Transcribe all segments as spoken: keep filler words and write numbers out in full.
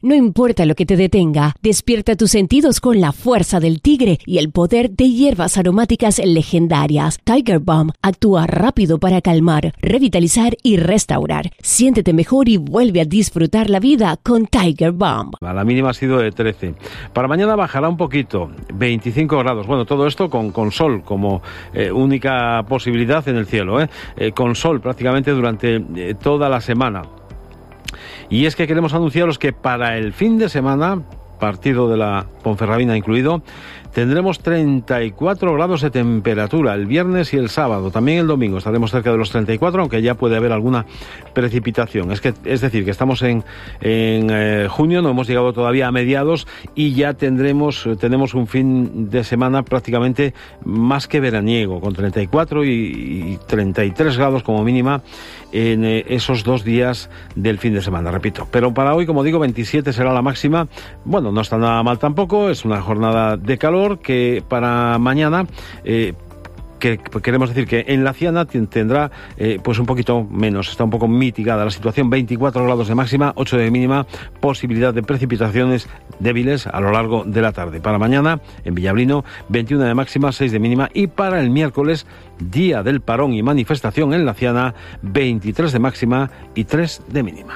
No importa lo que te detenga, despierta tus sentidos con la fuerza del tigre y el poder de hierbas aromáticas legendarias. Tiger Balm actúa rápido para calmar, revitalizar y restaurar. Siéntete mejor y vuelve a disfrutar la vida con Tiger Balm. La mínima ha sido de trece. Para mañana bajará un poquito, veinticinco grados. Bueno, todo esto con, con sol como eh, única posibilidad en el cielo, ¿eh? Eh, con sol prácticamente durante eh, toda la semana. Y es que queremos anunciaros que para el fin de semana, partido de la Ponferradina incluido, tendremos treinta y cuatro grados de temperatura el viernes y el sábado. También el domingo estaremos cerca de los treinta y cuatro, aunque ya puede haber alguna precipitación. Es que es decir, que estamos en, en eh, junio, no hemos llegado todavía a mediados y ya tendremos tenemos un fin de semana prácticamente más que veraniego, con treinta y cuatro y, y treinta y tres grados como mínima en eh, esos dos días del fin de semana, repito. Pero para hoy, como digo, veintisiete será la máxima. Bueno, no está nada mal tampoco, es una jornada de calor que para mañana eh, que queremos decir que en la Ciana tendrá eh, pues un poquito menos, está un poco mitigada la situación, veinticuatro grados de máxima, ocho de mínima, posibilidad de precipitaciones débiles a lo largo de la tarde. Para mañana en Villablino veintiuno de máxima, seis de mínima, y para el miércoles, día del parón y manifestación en la Ciana, veintitrés de máxima y tres de mínima.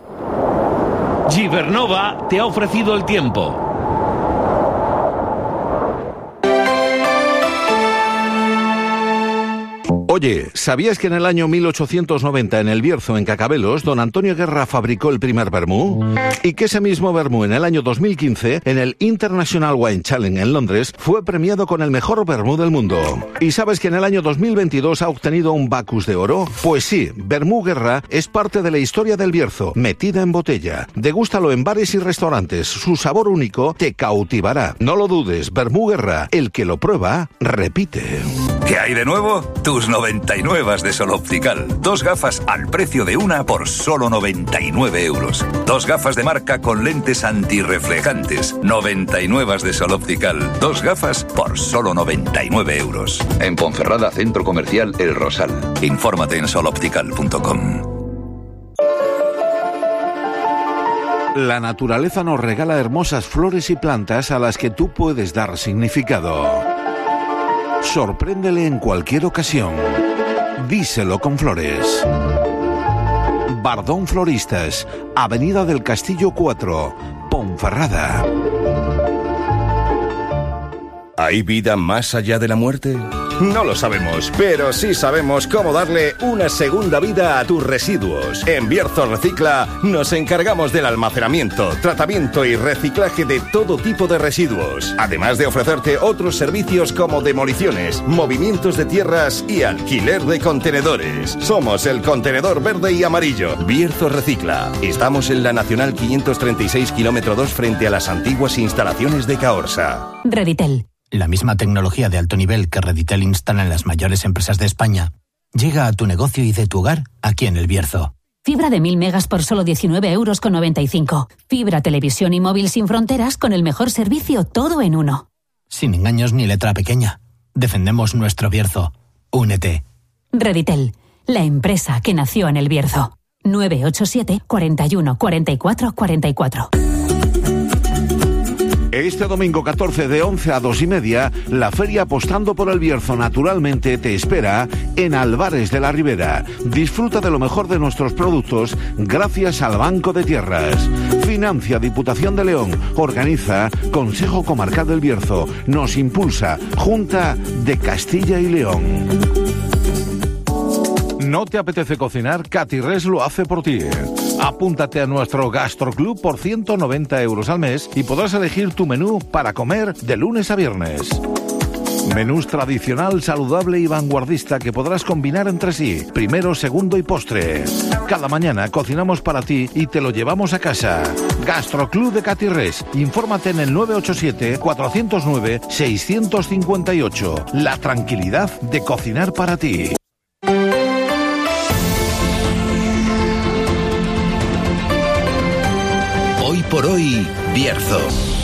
Gibernova te ha ofrecido el tiempo. Oye, ¿sabías que en el año mil ochocientos noventa en el Bierzo, en Cacabelos, don Antonio Guerra fabricó el primer vermú? Y que ese mismo vermú en el año dos mil quince, en el International Wine Challenge en Londres, fue premiado con el mejor vermú del mundo. ¿Y sabes que en el año dos mil veintidós ha obtenido un Bacus de oro? Pues sí, Vermú Guerra es parte de la historia del Bierzo, metida en botella. Degústalo en bares y restaurantes, su sabor único te cautivará. No lo dudes, Vermú Guerra, el que lo prueba, repite. ¿Qué hay de nuevo? Tus noventa y nueve de Sol Optical. Dos gafas al precio de una por solo noventa y nueve euros. Dos gafas de marca con lentes antirreflejantes. noventa y nueve de Sol Optical. Dos gafas por solo noventa y nueve euros. En Ponferrada, Centro Comercial El Rosal. Infórmate en sol optical punto com. La naturaleza nos regala hermosas flores y plantas a las que tú puedes dar significado. Sorpréndele en cualquier ocasión. Díselo con flores. Bardón Floristas, Avenida del Castillo cuatro, Ponferrada. ¿Hay vida más allá de la muerte? No lo sabemos, pero sí sabemos cómo darle una segunda vida a tus residuos. En Bierzo Recicla nos encargamos del almacenamiento, tratamiento y reciclaje de todo tipo de residuos, además de ofrecerte otros servicios como demoliciones, movimientos de tierras y alquiler de contenedores. Somos el contenedor verde y amarillo. Bierzo Recicla. Estamos en la Nacional quinientos treinta y seis, kilómetro dos, frente a las antiguas instalaciones de Caorsa. Reditel. La misma tecnología de alto nivel que Reditel instala en las mayores empresas de España llega a tu negocio y de tu hogar aquí en El Bierzo. Fibra de mil megas por solo diecinueve euros con noventa y cinco. Fibra, televisión y móvil sin fronteras con el mejor servicio, todo en uno. Sin engaños ni letra pequeña. Defendemos nuestro Bierzo. Únete. Reditel, la empresa que nació en El Bierzo. nueve ocho siete, cuarenta y uno, cuarenta y cuatro, cuarenta y cuatro. Este domingo catorce de once a dos y media, la Feria Apostando por el Bierzo naturalmente te espera en Albares de la Ribera. Disfruta de lo mejor de nuestros productos gracias al Banco de Tierras. Financia Diputación de León. Organiza Consejo Comarcal del Bierzo. Nos impulsa Junta de Castilla y León. ¿No te apetece cocinar? Catirres lo hace por ti. Apúntate a nuestro Gastroclub por ciento noventa euros al mes y podrás elegir tu menú para comer de lunes a viernes. Menús tradicional, saludable y vanguardista que podrás combinar entre sí, primero, segundo y postre. Cada mañana cocinamos para ti y te lo llevamos a casa. Gastroclub de Catirres. Infórmate en el nueve ocho siete, cuatro cero nueve, seis cinco ocho. La tranquilidad de cocinar para ti. Hoy por hoy, Bierzo.